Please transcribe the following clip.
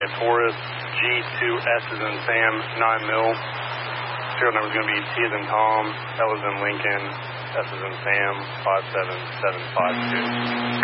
Taurus, G2S as in Sam, 9 mil. Serial number is going to be T as in Tom, L as in Lincoln, S as in Sam, 57752.